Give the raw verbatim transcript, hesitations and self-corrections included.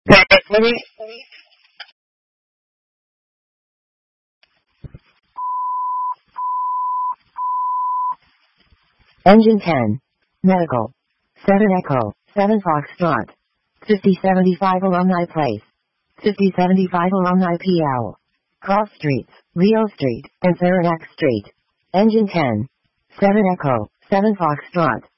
Let me. Engine ten. Medical. seven Echo, seven Foxtrot. fifty seventy-five Alumni Place. fifty seventy-five Alumni P L. Cross Streets, Leo Street, and Saranac Street. Engine ten. seven Echo, seven Foxtrot.